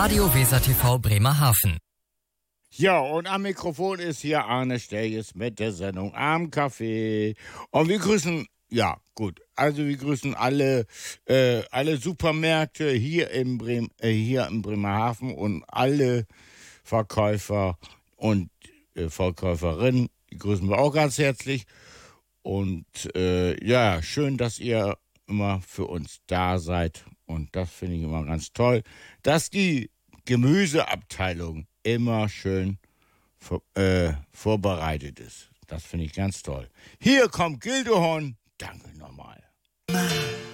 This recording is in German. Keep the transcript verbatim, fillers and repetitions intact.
Radio Weser T V Bremerhaven. Ja, und am Mikrofon ist hier Arne Sterjes mit der Sendung Am Café. Und wir grüßen, ja gut, also wir grüßen alle, äh, alle Supermärkte hier in, Bremen, äh, hier in Bremerhaven und alle Verkäufer und äh, Verkäuferinnen, die grüßen wir auch ganz herzlich. Und äh, ja, schön, dass ihr immer für uns da seid. Und das finde ich immer ganz toll, dass die Gemüseabteilung immer schön vor, äh, vorbereitet ist. Das finde ich ganz toll. Hier kommt Gildehorn. Danke nochmal.